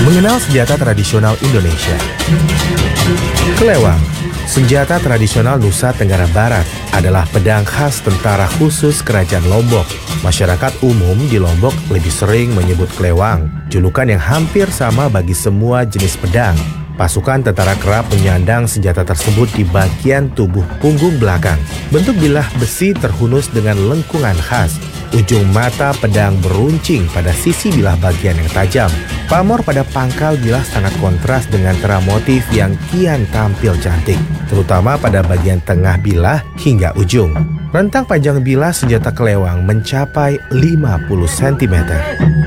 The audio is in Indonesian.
Mengenal senjata tradisional Indonesia. Kelewang, senjata tradisional Nusa Tenggara Barat, adalah pedang khas Tentara Khusus Kerajaan Lombok. Masyarakat umum di Lombok lebih sering menyebut kelewang, julukan yang hampir sama bagi semua jenis pedang. Pasukan tentara kerap menyandang senjata tersebut di bagian tubuh punggung belakang. Bentuk bilah besi terhunus dengan lengkungan khas. Ujung mata pedang beruncing pada sisi bilah bagian yang tajam. Pamor pada pangkal bilah sangat kontras dengan tera motif yang kian tampil cantik, terutama pada bagian tengah bilah hingga ujung. Rentang panjang bilah senjata kelewang mencapai 50 cm.